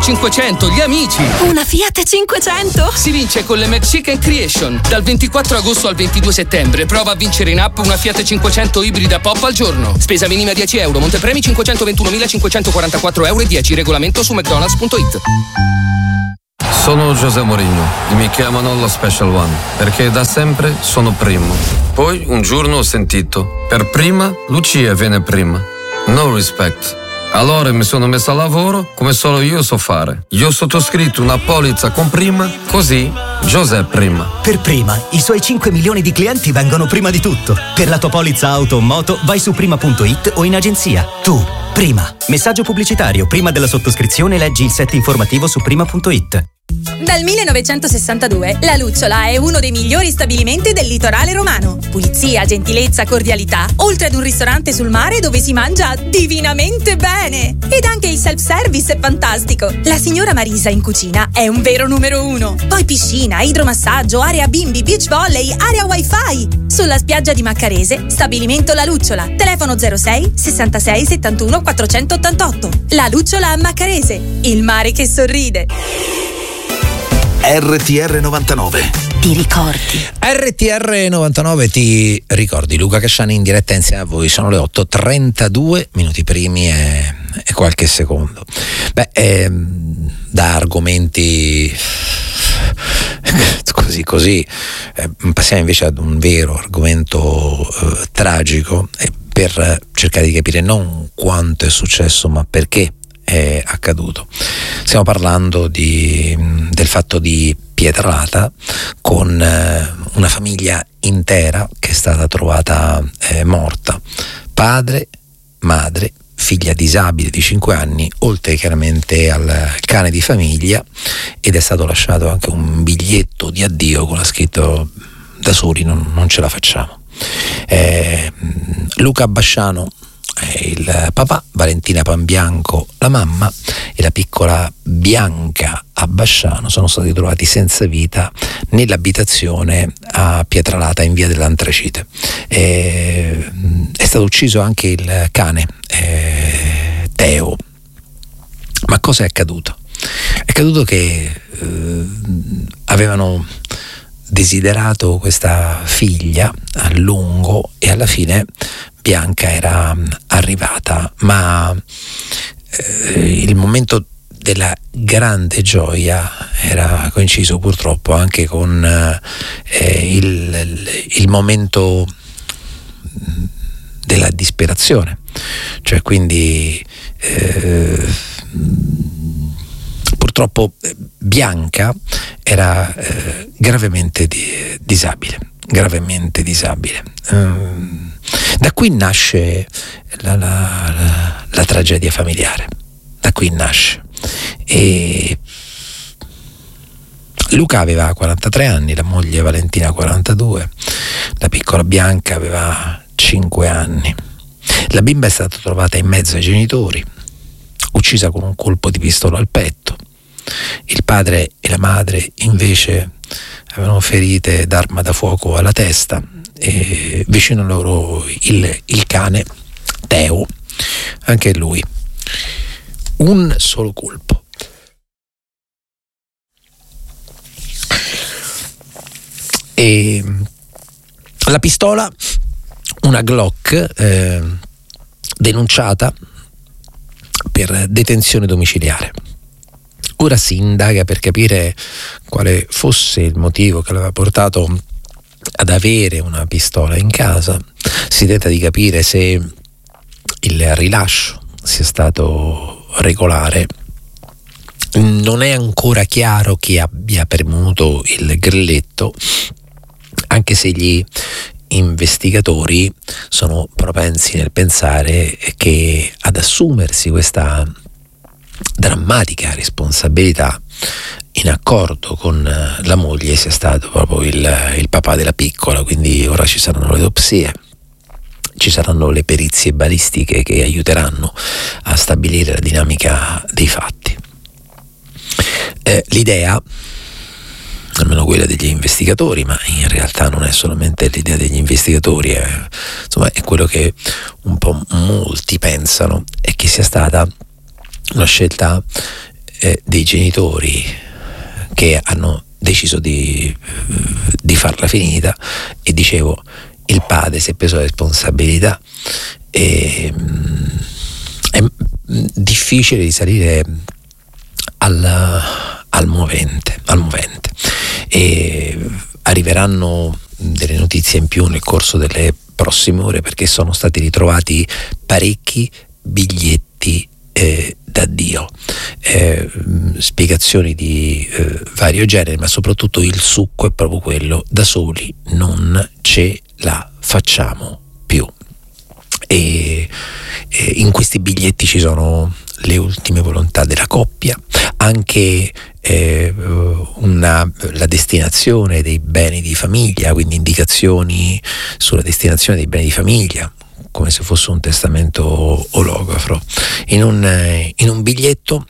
500, gli amici. Una Fiat 500? Si vince con le Mexican Creation. Dal 24 agosto al 22 settembre prova a vincere in app una Fiat 500 ibrida pop al giorno. Spesa minima 10 euro, montepremi 521.544 euro e 10. Regolamento su mcdonalds.it. Sono José Mourinho e mi chiamano lo Special One perché da sempre sono primo. Poi un giorno ho sentito: per prima Lucia viene prima. No respect. Allora mi sono messo a lavoro come solo io so fare. Io ho sottoscritto una polizza con Prima, così José Prima. Per Prima, i suoi 5 milioni di clienti vengono prima di tutto. Per la tua polizza auto o moto vai su prima.it o in agenzia. Tu, Prima. Messaggio pubblicitario. Prima della sottoscrizione leggi il set informativo su prima.it. Dal 1962 La Lucciola è uno dei migliori stabilimenti del litorale romano. Pulizia, gentilezza, cordialità, oltre ad un ristorante sul mare dove si mangia divinamente bene. Ed anche il self-service è fantastico. La signora Marisa in cucina è un vero numero uno. Poi piscina, idromassaggio, area bimbi, beach volley, area wifi. Sulla spiaggia di Maccarese, stabilimento La Lucciola. Telefono 06 66 71 488. La Lucciola a Maccarese, il mare che sorride. RTR 99 Ti ricordi? RTR 99 ti ricordi. Luca Casciani in diretta insieme a voi. Sono le 8:32 minuti primi e qualche secondo. Da argomenti così passiamo invece ad un vero argomento tragico, per cercare di capire non quanto è successo ma perché è accaduto. Stiamo parlando del fatto di Pietralata, con una famiglia intera che è stata trovata morta: padre, madre, figlia disabile di 5 anni, oltre chiaramente al cane di famiglia, ed è stato lasciato anche un biglietto di addio con la scritto: da soli non ce la facciamo. Luca Basciano è il papà, Valentina Panbianco la mamma, e la piccola Bianca Abbasciano sono stati trovati senza vita nell'abitazione a Pietralata in via dell'Antracite. È stato ucciso anche il cane Teo. Ma cosa è accaduto? È accaduto che avevano desiderato questa figlia a lungo e alla fine Bianca era arrivata, ma il momento della grande gioia era coinciso purtroppo anche con il momento della disperazione, cioè quindi purtroppo Bianca era gravemente disabile. Da qui nasce la tragedia familiare, da qui nasce. E Luca aveva 43 anni, la moglie Valentina 42, la piccola Bianca aveva 5 anni. La bimba è stata trovata in mezzo ai genitori, uccisa con un colpo di pistola al petto. Il padre e la madre invece avevano ferite d'arma da fuoco alla testa, e vicino a loro il cane Teo, anche lui un solo colpo. E la pistola, una Glock, denunciata per detenzione domiciliare. Ora si indaga per capire quale fosse il motivo che l'aveva portato ad avere una pistola in casa. Si tenta di capire se il rilascio sia stato regolare. Non è ancora chiaro chi abbia premuto il grilletto, anche se gli investigatori sono propensi nel pensare che ad assumersi questa drammatica responsabilità, in accordo con la moglie, sia stato proprio il papà della piccola. Quindi ora ci saranno le autopsie, ci saranno le perizie balistiche che aiuteranno a stabilire la dinamica dei fatti. L'idea, almeno quella degli investigatori, ma in realtà non è solamente l'idea degli investigatori, insomma è quello che un po' molti pensano, è che sia stata una scelta dei genitori che hanno deciso di farla finita, e dicevo, il padre si è preso la responsabilità, e è difficile risalire al movente, e arriveranno delle notizie in più nel corso delle prossime ore, perché sono stati ritrovati parecchi biglietti d'addio, spiegazioni di vario genere, ma soprattutto il succo è proprio quello: da soli non ce la facciamo più. E in questi biglietti ci sono le ultime volontà della coppia, anche la destinazione dei beni di famiglia, quindi indicazioni sulla destinazione dei beni di famiglia, come se fosse un testamento olografo. In un biglietto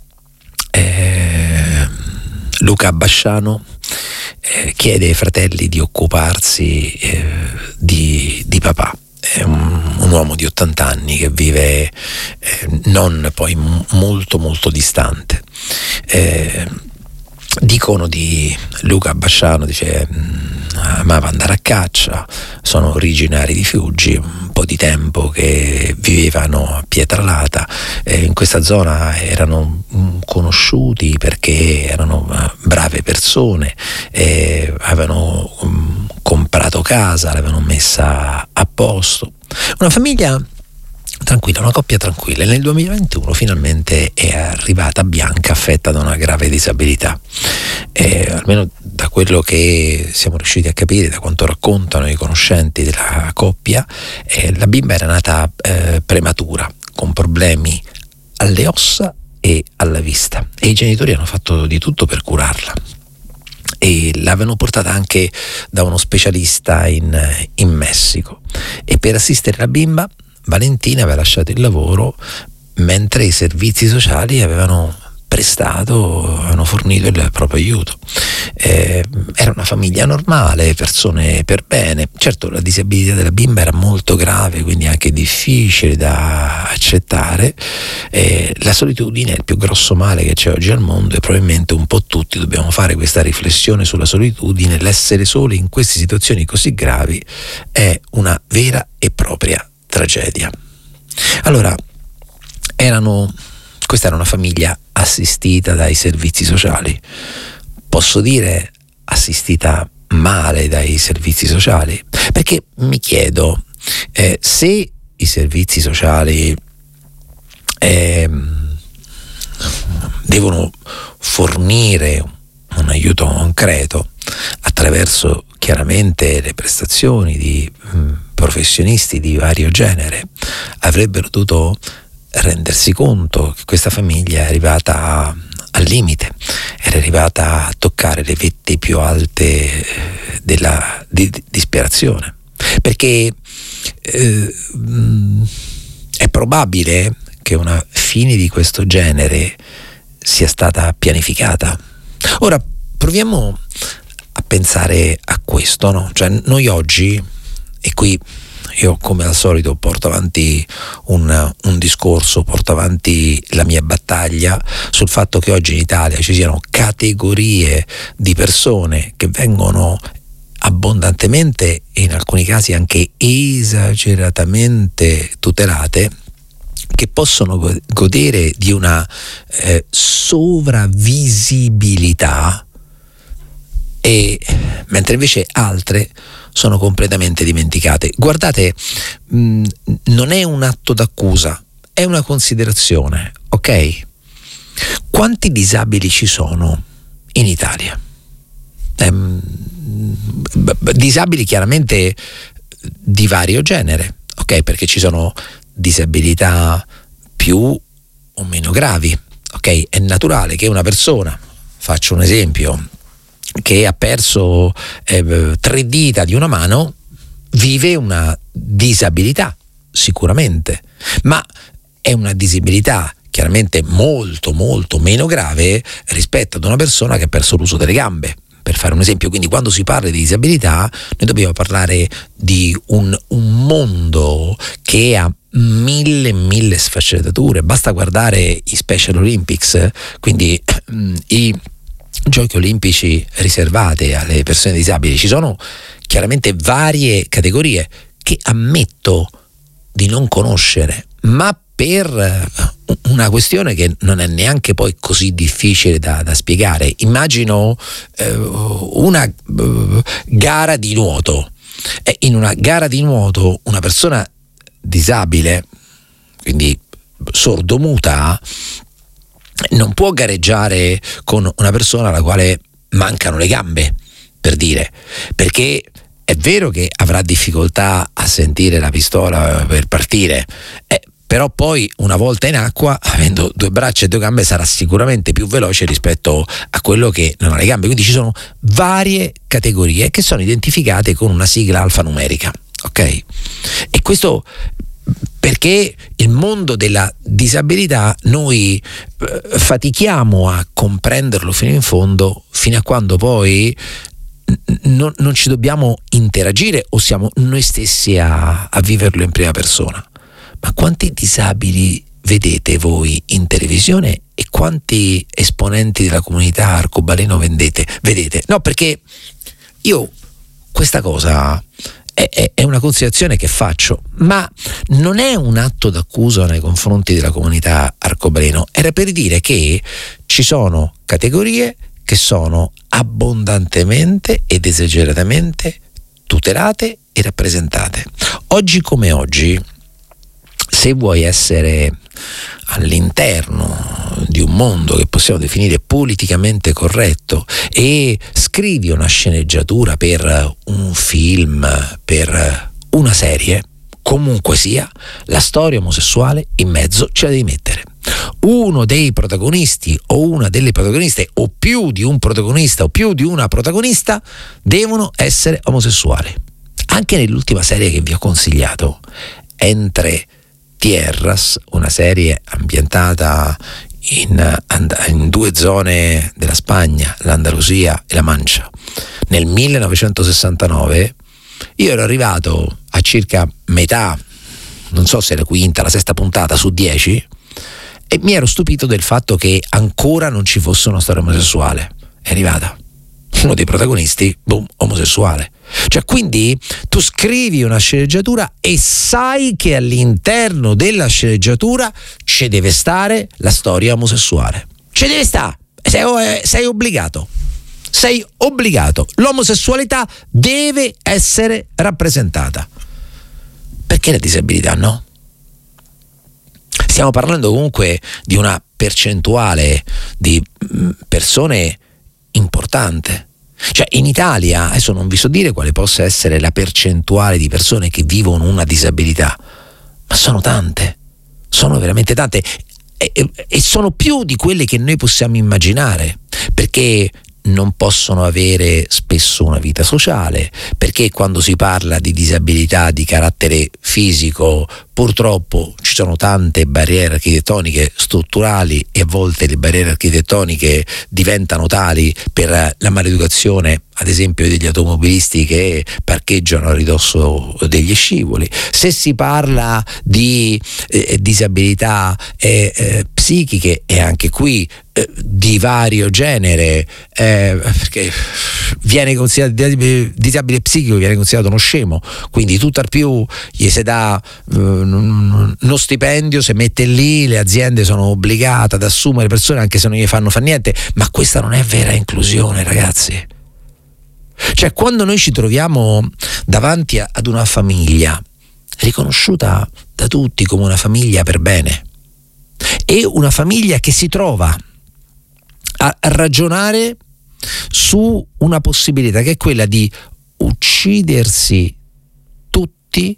Luca Basciano chiede ai fratelli di occuparsi di papà. È un uomo di 80 anni che vive non poi molto molto distante. Dicono di Luca Basciano, dice, amava andare a caccia, sono originari di Fiuggi, un po' di tempo che vivevano a Pietralata, in questa zona erano conosciuti perché erano brave persone, avevano comprato casa, l'avevano messa a posto, una famiglia tranquilla, una coppia tranquilla. Nel 2021 finalmente è arrivata Bianca, affetta da una grave disabilità, almeno da quello che siamo riusciti a capire, da quanto raccontano i conoscenti della coppia, la bimba era nata prematura, con problemi alle ossa e alla vista, e i genitori hanno fatto di tutto per curarla, e l'avevano portata anche da uno specialista in Messico, e per assistere la bimba Valentina aveva lasciato il lavoro mentre i servizi sociali avevano fornito il proprio aiuto. Era una famiglia normale, persone per bene. Certo, la disabilità della bimba era molto grave, quindi anche difficile da accettare. La solitudine è il più grosso male che c'è oggi al mondo, e probabilmente un po' tutti dobbiamo fare questa riflessione sulla solitudine. L'essere soli in queste situazioni così gravi è una vera e propria tragedia. Allora, questa era una famiglia assistita dai servizi sociali. Posso dire assistita male dai servizi sociali? Perché mi chiedo, se i servizi sociali devono fornire un aiuto concreto attraverso chiaramente le prestazioni di professionisti di vario genere, avrebbero dovuto rendersi conto che questa famiglia è arrivata al limite, era arrivata a toccare le vette più alte della disperazione, perché è probabile che una fine di questo genere sia stata pianificata. Ora proviamo a pensare a questo, no? Cioè, noi oggi, e qui io come al solito porto avanti un discorso, porto avanti la mia battaglia sul fatto che oggi in Italia ci siano categorie di persone che vengono abbondantemente e in alcuni casi anche esageratamente tutelate, che possono godere di una sovravisibilità, e mentre invece altre sono completamente dimenticate. Guardate, non è un atto d'accusa, è una considerazione, ok? Quanti disabili ci sono in Italia? Disabili chiaramente di vario genere, ok? Perché ci sono disabilità più o meno gravi, ok? È naturale che una persona, faccio un esempio, che ha perso 3 dita di una mano, vive una disabilità, sicuramente, ma è una disabilità chiaramente molto molto meno grave rispetto ad una persona che ha perso l'uso delle gambe, per fare un esempio. Quindi quando si parla di disabilità noi dobbiamo parlare di un mondo che ha mille sfaccettature. Basta guardare i Special Olympics, quindi i giochi olimpici riservati alle persone disabili. Ci sono chiaramente varie categorie che ammetto di non conoscere, ma per una questione che non è neanche poi così difficile da spiegare. Immagino una gara di nuoto. In una gara di nuoto una persona disabile, quindi sordomuta, non può gareggiare con una persona alla quale mancano le gambe, per dire, perché è vero che avrà difficoltà a sentire la pistola per partire, però poi una volta in acqua, avendo 2 braccia e 2 gambe, sarà sicuramente più veloce rispetto a quello che non ha le gambe. Quindi ci sono varie categorie che sono identificate con una sigla alfanumerica, ok? E questo perché il mondo della disabilità noi fatichiamo a comprenderlo fino in fondo, fino a quando poi non ci dobbiamo interagire o siamo noi stessi a viverlo in prima persona. Ma quanti disabili vedete voi in televisione e quanti esponenti della comunità arcobaleno vedete? No, perché io questa cosa è una considerazione che faccio, ma non è un atto d'accusa nei confronti della comunità arcobaleno. Era per dire che ci sono categorie che sono abbondantemente ed esageratamente tutelate e rappresentate. Oggi come oggi, se vuoi essere all'interno di un mondo che possiamo definire politicamente corretto e scrivi una sceneggiatura per un film, per una serie, comunque sia, la storia omosessuale in mezzo ce la devi mettere. Uno dei protagonisti o una delle protagoniste o più di un protagonista o più di una protagonista devono essere omosessuali. Anche nell'ultima serie che vi ho consigliato, Entre Tierras, una serie ambientata in 2 zone della Spagna, l'Andalusia e la Mancia, nel 1969, io ero arrivato a circa metà, non so se la quinta, la sesta puntata su 10, e mi ero stupito del fatto che ancora non ci fosse una storia omosessuale. È arrivata uno dei protagonisti, boom, omosessuale. Cioè, quindi tu scrivi una sceneggiatura e sai che all'interno della sceneggiatura ci deve stare la storia omosessuale. Ci deve stare, sei obbligato. Sei obbligato. L'omosessualità deve essere rappresentata. Perché la disabilità no? Stiamo parlando comunque di una percentuale di persone importante. Cioè, in Italia, adesso non vi so dire quale possa essere la percentuale di persone che vivono una disabilità, ma sono tante, sono veramente tante, e sono più di quelle che noi possiamo immaginare, perché non possono avere spesso una vita sociale, perché quando si parla di disabilità di carattere fisico purtroppo ci sono tante barriere architettoniche strutturali e a volte le barriere architettoniche diventano tali per la maleducazione, ad esempio, degli automobilisti che parcheggiano a ridosso degli scivoli. Se si parla di disabilità psichiche, e anche qui di vario genere, perché viene considerato disabile psichico, viene considerato uno scemo, quindi tutt'al più gli si dà uno stipendio, se mette lì, le aziende sono obbligate ad assumere persone anche se non gli fanno fare niente. Ma questa non è vera inclusione, ragazzi. Cioè, quando noi ci troviamo davanti ad una famiglia riconosciuta da tutti come una famiglia per bene, e una famiglia che si trova a ragionare su una possibilità che è quella di uccidersi tutti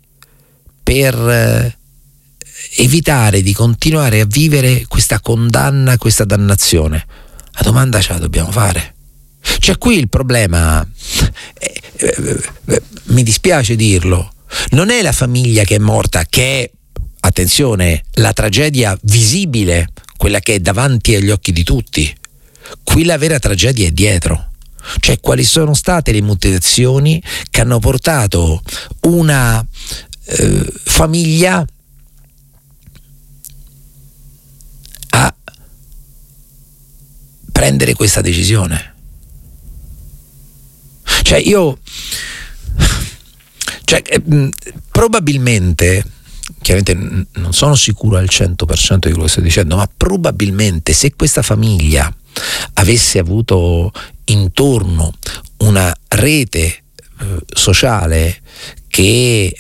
per evitare di continuare a vivere questa condanna, questa dannazione, la domanda ce la dobbiamo fare. Cioè, qui il problema, mi dispiace dirlo, non è la famiglia che è morta, che è, attenzione, la tragedia visibile, quella che è davanti agli occhi di tutti. Qui la vera tragedia è dietro. Cioè, quali sono state le motivazioni che hanno portato una famiglia a prendere questa decisione? Cioè, probabilmente, chiaramente non sono sicuro al 100% di quello che sto dicendo, ma probabilmente se questa famiglia avesse avuto intorno una rete sociale che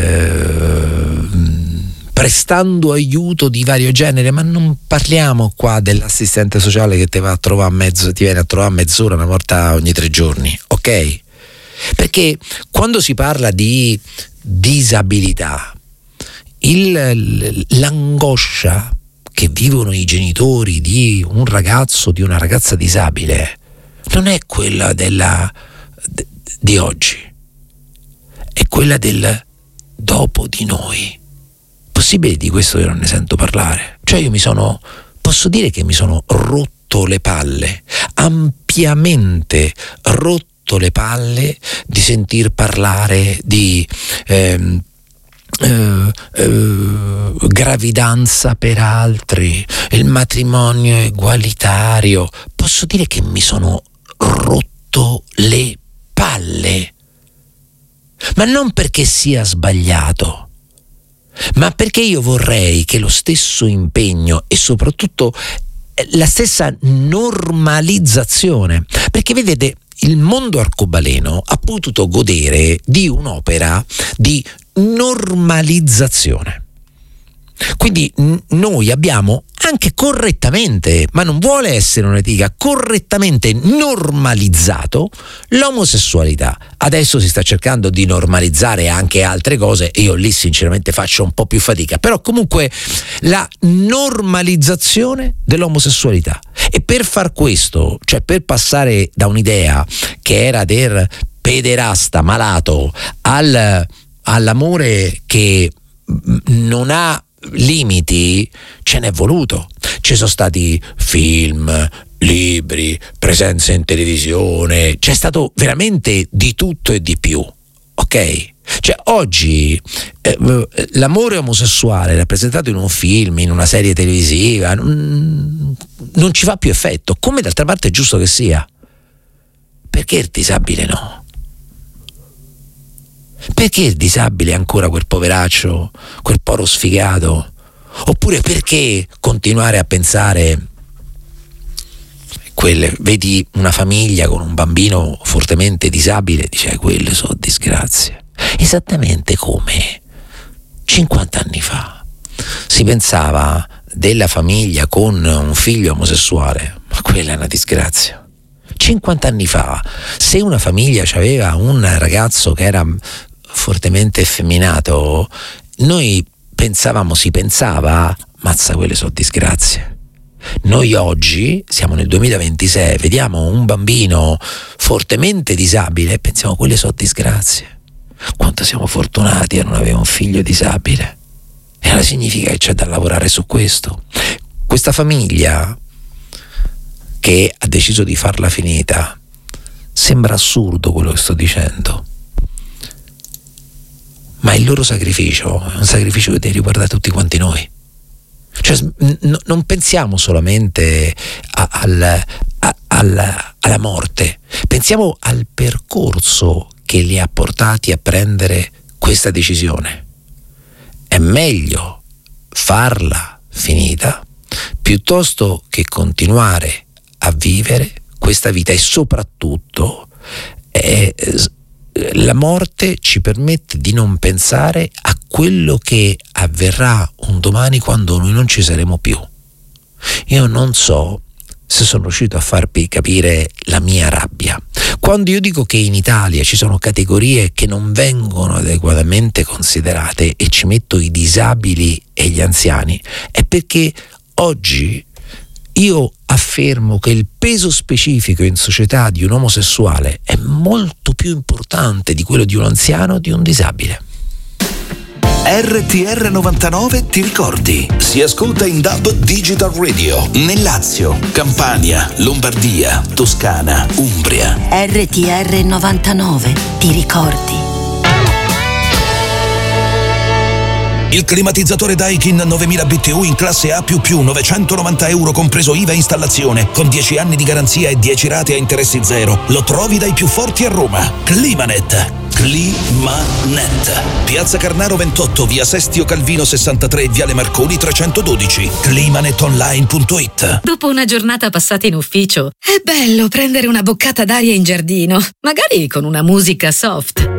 prestando aiuto di vario genere, ma non parliamo qua dell'assistente sociale che ti viene a trovare a mezz'ora, una volta ogni 3 giorni, ok? Perché quando si parla di disabilità, l'angoscia che vivono i genitori di un ragazzo, di una ragazza disabile, non è quella di oggi, è quella del dopo di noi. Possibile di questo io non ne sento parlare? Cioè posso dire che mi sono rotto le palle, ampiamente rotto le palle di sentir parlare di gravidanza per altri, il matrimonio egualitario. Posso dire che mi sono rotto le palle, ma non perché sia sbagliato, ma perché io vorrei che lo stesso impegno e soprattutto la stessa normalizzazione, perché vedete, il mondo arcobaleno ha potuto godere di un'opera di normalizzazione. Quindi noi abbiamo anche correttamente, ma non vuole essere un'etica, correttamente normalizzato l'omosessualità. Adesso si sta cercando di normalizzare anche altre cose e io lì sinceramente faccio un po' più fatica, però comunque la normalizzazione dell'omosessualità. E per far questo, cioè per passare da un'idea che era del pederasta malato all'amore che non ha limiti, ce n'è voluto. Ci sono stati film, libri, presenze in televisione, c'è stato veramente di tutto e di più, ok? Cioè oggi l'amore omosessuale rappresentato in un film, in una serie televisiva, non ci fa più effetto, come d'altra parte è giusto che sia. Perché il disabile no? Perché il disabile è ancora quel poveraccio, quel poro sfigato? Oppure perché continuare a pensare, vedi una famiglia con un bambino fortemente disabile, dice quelle sono disgrazie. Esattamente come 50 anni fa si pensava della famiglia con un figlio omosessuale, ma quella è una disgrazia. 50 anni fa, se una famiglia aveva un ragazzo che era fortemente effeminato, si pensava, mazza, quelle sono disgrazie. Noi oggi siamo nel 2026, vediamo un bambino fortemente disabile e pensiamo, quelle sono disgrazie. Quanto siamo fortunati a non avere un figlio disabile. E allora significa che c'è da lavorare su questo. Questa famiglia che ha deciso di farla finita, sembra assurdo quello che sto dicendo, ma il loro sacrificio è un sacrificio che deve riguardare tutti quanti noi. Cioè, non pensiamo solamente alla morte, pensiamo al percorso che li ha portati a prendere questa decisione. È meglio farla finita piuttosto che continuare a vivere questa vita, e soprattutto la morte ci permette di non pensare a quello che avverrà un domani quando noi non ci saremo più. Io non so se sono riuscito a farvi capire la mia rabbia. Quando io dico che in Italia ci sono categorie che non vengono adeguatamente considerate e ci metto i disabili e gli anziani, è perché oggi io affermo che il peso specifico in società di un omosessuale è molto più importante di quello di un anziano o di un disabile. RTR 99 ti ricordi? Si ascolta in DAB Digital Radio nel Lazio, Campania, Lombardia, Toscana, Umbria. RTR 99 ti ricordi? Il climatizzatore Daikin 9000 BTU in classe A++, 990 euro compreso IVA e installazione, con 10 anni di garanzia e 10 rate a interessi zero. Lo trovi dai più forti a Roma. Climanet. Climanet. Piazza Carnaro 28, via Sestio Calvino 63, viale Marconi 312. Climanetonline.it. Dopo una giornata passata in ufficio, è bello prendere una boccata d'aria in giardino, magari con una musica soft.